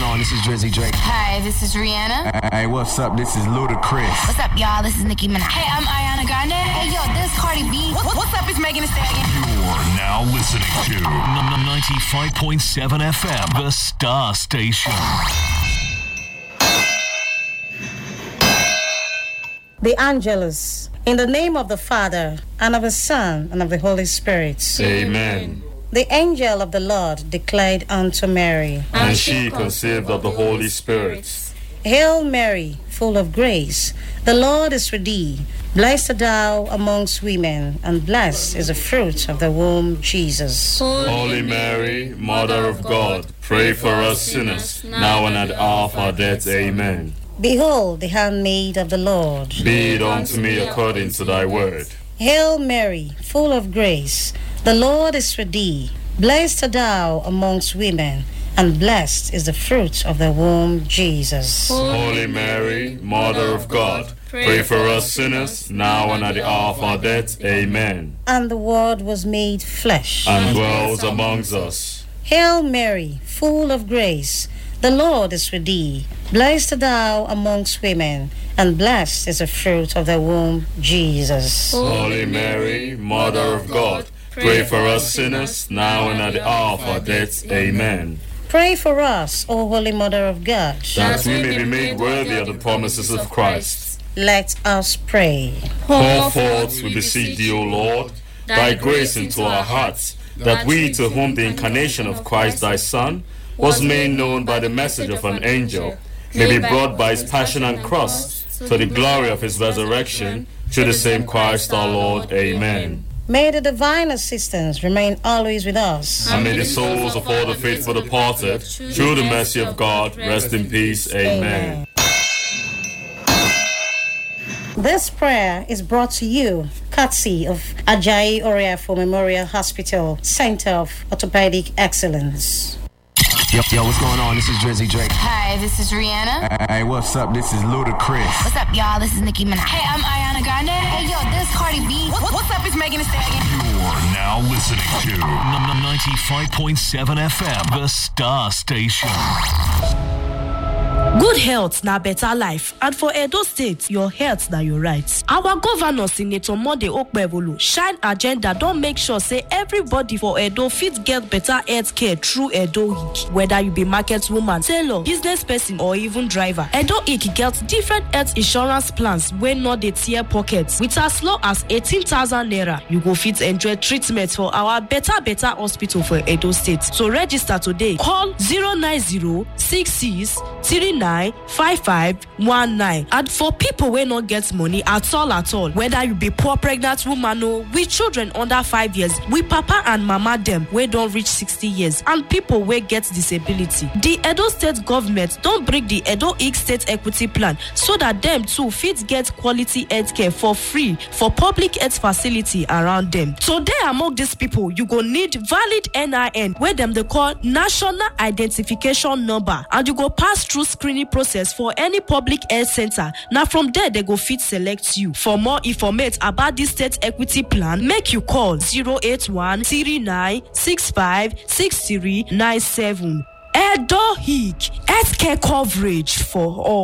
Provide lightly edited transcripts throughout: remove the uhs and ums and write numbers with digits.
on? This is Drizzy Drake. Hi, this is Rihanna. Hey, what's up? This is Ludacris. What's up, y'all? This is Nicki Minaj. Hey, I'm Ariana Grande. Hey, yo, this is Cardi B. What's up? It's Megan Thee Stallion. You're now listening to 95.7 FM, the Star Station. The Angelus. In the name of the Father, and of the Son, and of the Holy Spirit. Amen. The angel of the Lord declared unto Mary, and she conceived of the Holy Spirit. Hail Mary, full of grace, the Lord is with thee. Blessed art thou amongst women, and blessed is the fruit of the womb, Jesus. Holy Mary, Mother of God, pray for us sinners, now and at the hour of our death. Amen. Behold, the handmaid of the Lord. Be it unto me according to thy word. Hail Mary, full of grace, the Lord is with thee. Blessed art thou amongst women, and blessed is the fruit of the womb, Jesus. Holy Mary, Mother of God, pray for us sinners, now and at the hour of our death. Amen. And the Word was made flesh, and dwells amongst us. Hail Mary, full of grace, the Lord is with thee. Blessed art thou amongst women, and blessed is the fruit of the womb, Jesus. Holy Mary, Mother of God, pray for us sinners, now and at the hour of our death. Amen. Pray for us, O Holy Mother of God, that we may be made worthy of the promises of Christ. Let us pray. Pour forth, we beseech thee, O Lord, thy grace into our hearts, that we, to whom the incarnation of Christ thy Son was made known by the message of an angel, may be brought by his passion and cross to the glory of his resurrection, through the same Christ our Lord. Amen. May the divine assistance remain always with us. And may the souls of all the faithful departed, through the mercy of God, rest in peace. Amen. This prayer is brought to you courtesy of Ajayi Oriafo Memorial Hospital, Center of Orthopedic Excellence. Yo, what's going on? This is Drizzy Drake. Hi, this is Rihanna. Hey, what's up? This is Ludacris. What's up, y'all? This is Nicki Minaj. Hey, I'm Ariana Grande. Hey, yo, this is Cardi B. What's up? It's Megan Thee Stallion. You're now listening to 95.7 FM, the Star Station. Good health na better life, and for Edo State, your health na your rights. Our governor, Senator Monday Okpebholo, shine agenda don make sure say everybody for Edo fit get better health care through Edo Ick. Whether you be market woman, tailor, business person, or even driver, Edo Ick get different health insurance plans wey no dey tear pockets. With as low as 18,000 naira, you go fit enjoy treatment for our better hospital for Edo State. So register today. Call 09066395519. And for people wey no get money at all, whether you be poor pregnant woman or with children under 5 years, with papa and mama them wey don reach 60 years, and people wey get disability, the Edo State government don bring the Edo Ick State Equity Plan so that them too fit get quality health care for free for public health facility around them. Today among these people, you go need valid NIN wey them they call National Identification Number, and you go pass through screening process for any public health center. Now from there they go fit select you. For more information about this state equity plan, make you call 08139656397. Edo Ick healthcare coverage for all.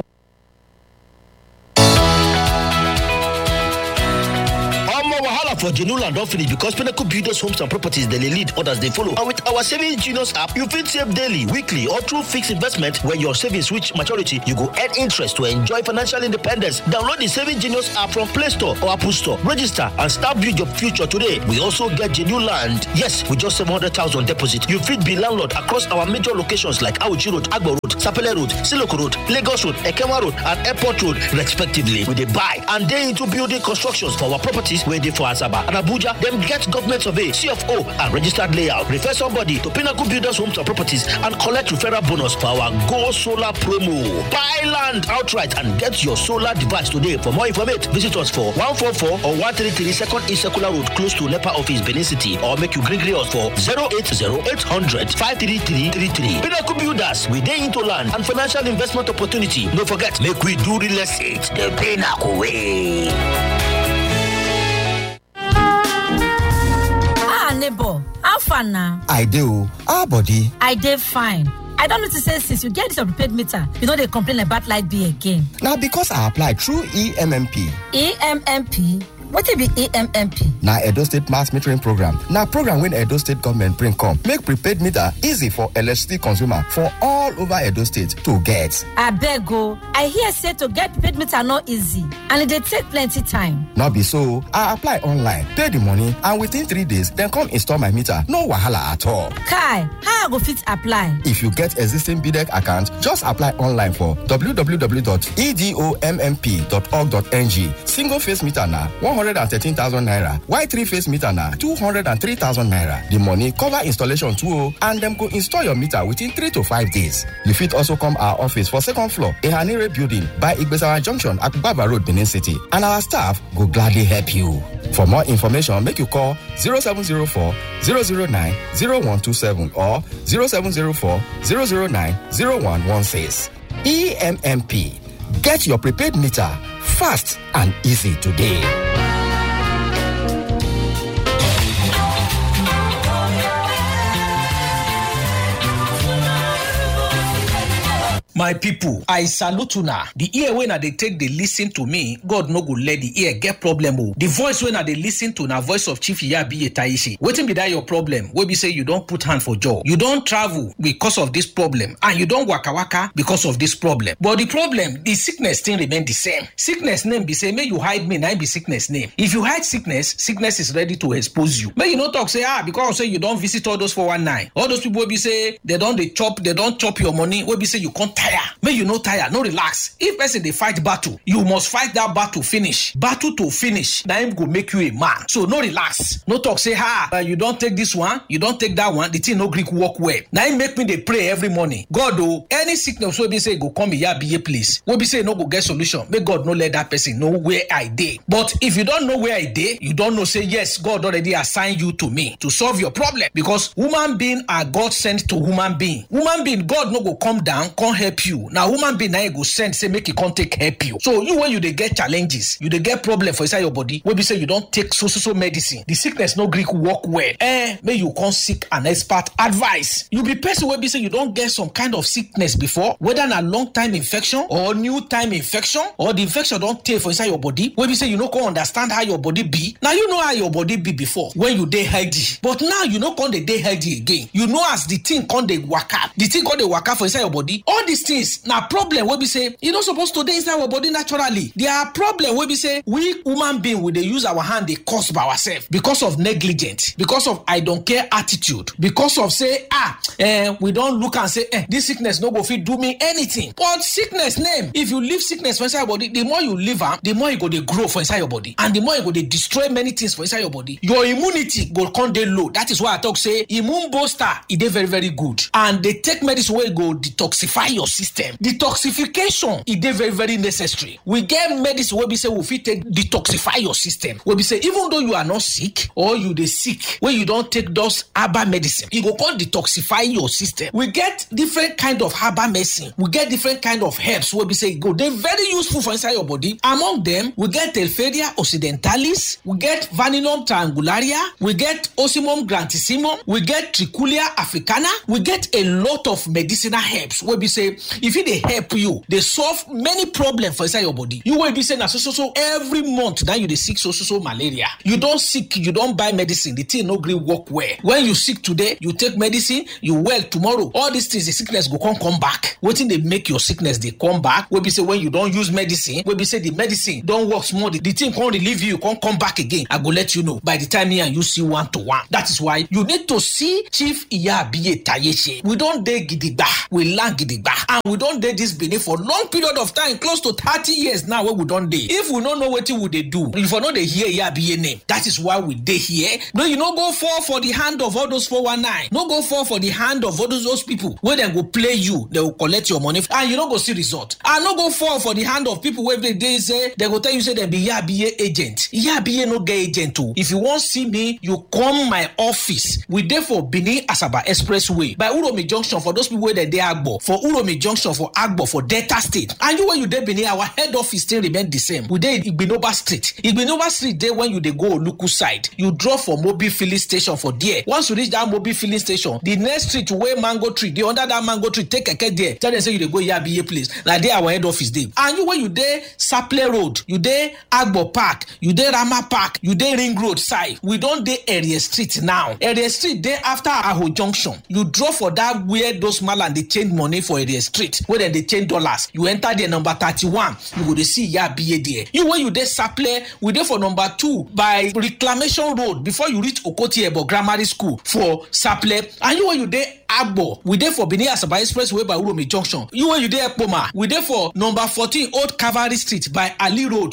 For Genuland don't finish because Pinnacle Builders Homes and Properties they lead, others they follow. And with our Savings Genius app, you fit save daily, weekly, or through fixed investment. When your savings reach maturity, you go earn interest to enjoy financial independence. Download the Savings Genius app from Play Store or Apple Store. Register and start build your future today. We also get Genuland. Yes, with just 700,000 deposit, you fit be landlord across our major locations like Auchi Road, Agbo Road, Sapele Road, Siloko Road, Lagos Road, Ekema Road, and Airport Road, respectively. We they buy and they into building constructions for our properties where they for Asaba and Abuja. Them get government survey, CFO, and registered layout. Refer somebody to Pinnacle Builders Homes and Properties and collect referral bonus for our Go Solar promo. Buy land outright and get your solar device today. For more information, visit us for 144 or 133 Second East Circular Road, close to NEPA office, Benin City, or make you green us for 080-800-53333. Pinnacle Builders, we day into land and financial investment opportunity. Don't forget, make we do real estate the Pinnacle way. Neighbor, how far now? I do. Our body. I did fine. I don't know to say since you get this prepaid meter, you know they complain about light bill again. Now because I apply through EMMP. EMMP? What it be EMMP? Now Edo State Mass Metering Program. Now program when Edo State government bring come. Make prepaid meter easy for electricity consumer for all over Edo State to get. I beg go. I hear say to get prepaid meter not easy. And it take plenty time. Now be so, I apply online, pay the money, and within 3 days, then come install my meter. No wahala at all. Kai, how I go fit apply? If you get existing BDEC account, just apply online for www.edommp.org.ng. Single phase meter na 113,000 naira. Y3 phase meter na 203,000 naira. The money cover installation too, and them go install your meter within 3 to 5 days. You fit also come our office for second floor, Ehanire Building by Igbesawa Junction at Baba Road, Benin City, and our staff go gladly help you. For more information, make you call 0704 009 0127 or 0704 009 0116. EMMP. Get your prepaid meter fast and easy today. My people, I salute una. The ear when they take the listen to me, God no go let the ear get problem. The voice when they listen to na voice of Chief Iyabiye Taishe. Wetin be that your problem? Wey be say you don't put hand for jaw. You don't travel because of this problem, and you don't waka waka because of this problem. But the problem, the sickness still remain the same. Sickness name be say, may you hide me, na be sickness name. If you hide sickness, sickness is ready to expose you. May you not talk say because say you don't visit all those 419. All those people wey be say they don't chop your money. Wey be say you can't tire. May you no tire, no relax. If person they fight battle, you must fight that battle finish. Battle to finish. Now him go make you a man. So no relax. No talk say you don't take this one, you don't take that one. The thing no Greek work well. Now him make me they pray every morning. God oh, any sickness wey be say go come here be a place. Wey be say no go get solution. May God no let that person know where I dey. But if you don't know where I dey, you don't know say yes, God already assigned you to me to solve your problem. Because human being are God sent to human being. Human being, God no go come down, come help you. Now human being now go send say make it can't take help you. So you when you they get challenges, you they get problem for inside your body. When we say you don't take so medicine, the sickness no Greek work well. May you come seek an expert advice. You be person where be say you don't get some kind of sickness before, whether a long time infection or new time infection, or the infection don't take for inside your body. When we say you no can understand how your body be. Now you know how your body be before when you dey healthy, but now you know can they dey healthy again. You know as the thing can they waka, the thing can they waka for inside your body. All these things. Now problem where we say you not supposed to dey inside our body naturally. There are problem where we say we human being we they use our hand they cause by ourselves because of negligence, because of I don't care attitude, because of say we don't look and say this sickness no go fit do me anything. But sickness name, if you leave sickness for inside your body, the more you leave am, the more you go they grow for inside your body, and the more you go they destroy many things for inside your body. Your immunity go come dey low. That is why I talk say immune booster it dey very very good, and they take medicine where go detoxify your system. Detoxification is very very necessary. We get medicine where we say we fit take detoxify your system. Where we say even though you are not sick or you dey sick, when you don't take those herbal medicine, you go come detoxify your system. We get different kind of herbal medicine. We get different kind of herbs where we say go they very useful for inside your body. Among them, we get Telferia occidentalis, we get Vaninum triangularia, we get Osimum grantissimum, we get Trichulia africana, we get a lot of medicinal herbs where we say if it they help you, they solve many problems for inside your body. You will be saying so every month now you they sick so malaria. You don't sick, you don't buy medicine, the thing no gree work well. When you sick today, you take medicine, you well tomorrow. All these things, the sickness go come back. Waiting they make your sickness they come back. We be say when you don't use medicine, we be say the medicine don't work small. The thing can't relieve you, can't come back again. I go let you know by the time me and you see 1-to-1. That is why you need to see Chief Iyabiye Taishe. We don't dey gidigba, we learn gidigba, and we don't dey this Benin for long period of time, close to 30 years now. Where we don't dey. If we don't know what would they do, if we know they hear Iyabiye name, that is why we dey here. No, you no go fall for the hand of all those 419. No go fall for the hand of all those people where they go play you, they will collect your money, and you don't go see result. And no go fall for the hand of people where they say they go tell you say they be Iyabiye agent. Iyabiye no get agent too. If you want see me, you come my office. We dey for Benin Asaba Expressway by Uromi Junction. For those people where they Agbo, for Uromi Uromi Junction for Agbo for Delta State. And you when you dey Benin, our head office still remain the same. We dey Igbinoba Street. Igbinoba Street dey when you dey go Oluku side. You drop for Mobil filling station for there. Once you reach that Mobil filling station, the next street where mango tree, dey under that mango tree, take keke there. Tell them say you dey go Yabiye place. Like there our head office dey. And you when you dey Saple Road, you dey Agbo Park, you dey Rama Park, you dey Ring Road side. We don dey Area Street now. Area Street dey after Aho Junction. You drop for that where those malam dey change money for Area Street, where dem dey change dollars. You enter there number 31. You go dey see Yabiye there. You when you dey Saple, we dey for number 2 by Reclamation Road before you reach Okoti Ebo Grammar School for Saple. And you when you dey Agbo, we dey for Benin Asaba Expressway by Uromi Junction. You when you dey Ekpoma, we dey for number 14 Old Cavalry Street by Ali Road